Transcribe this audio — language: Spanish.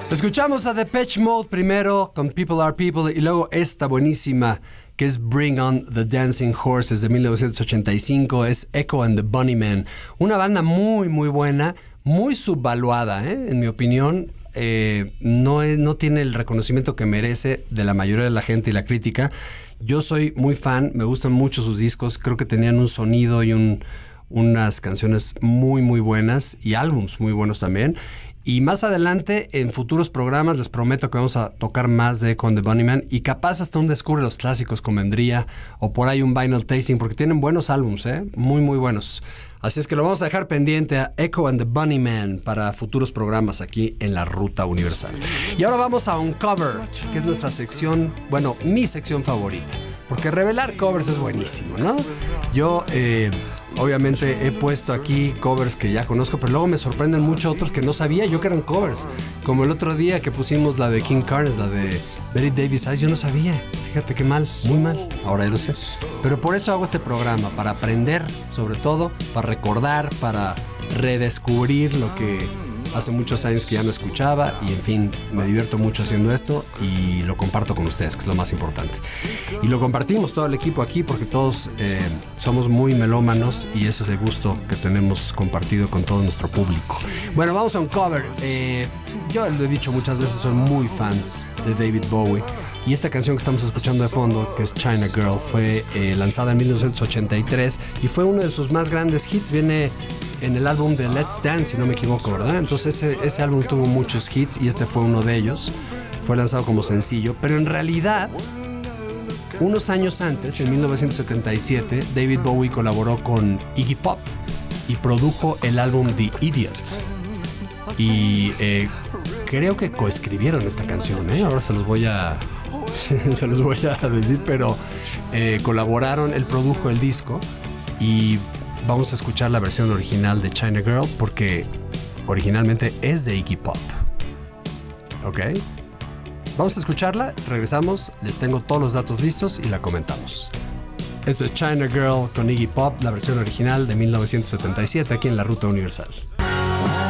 Escuchamos a Depeche Mode primero con People Are People y luego esta buenísima que es Bring On The Dancing Horses de 1985, es Echo and the Bunnymen. Una banda muy muy buena, muy subvaluada, en mi opinión. No tiene el reconocimiento que merece de la mayoría de la gente y la crítica. Yo soy muy fan, me gustan mucho sus discos, creo que tenían un sonido y unas canciones muy muy buenas y álbums muy buenos también. Y más adelante, en futuros programas, les prometo que vamos a tocar más de Echo and the Bunnymen y capaz hasta un descubre los clásicos convendría, o por ahí un vinyl tasting, porque tienen buenos álbums, muy muy buenos. Así es que lo vamos a dejar pendiente a Echo and the Bunnymen para futuros programas aquí en la Ruta Universal. Y ahora vamos a Uncover, que es nuestra sección, bueno, mi sección favorita, porque revelar covers es buenísimo, ¿no? Yo, obviamente he puesto aquí covers que ya conozco, pero luego me sorprenden mucho otros que no sabía yo que eran covers. Como el otro día que pusimos la de King Carnes, la de Betty Davis Eyes, yo no sabía. Fíjate qué mal, muy mal. Ahora ya lo sé. Pero por eso hago este programa, para aprender, sobre todo, para recordar, para redescubrir lo que hace muchos años que ya no escuchaba y en fin, me divierto mucho haciendo esto y lo comparto con ustedes, que es lo más importante. Y lo compartimos todo el equipo aquí porque todos somos muy melómanos y ese es el gusto que tenemos compartido con todo nuestro público. Bueno, vamos a un cover. Yo lo he dicho muchas veces, soy muy fan de David Bowie. Y esta canción que estamos escuchando de fondo, que es China Girl, fue lanzada en 1983 y fue uno de sus más grandes hits. Viene en el álbum de Let's Dance, si no me equivoco, ¿verdad? Entonces ese álbum tuvo muchos hits y este fue uno de ellos. Fue lanzado como sencillo, pero en realidad, unos años antes, en 1977, David Bowie colaboró con Iggy Pop y produjo el álbum The Idiots. Y creo que coescribieron esta canción, Ahora se los voy a decir, pero colaboraron, él produjo el disco y vamos a escuchar la versión original de China Girl porque originalmente es de Iggy Pop. ¿Ok? Vamos a escucharla, regresamos, les tengo todos los datos listos y la comentamos. Esto es China Girl con Iggy Pop, la versión original de 1977 aquí en la Ruta Universal.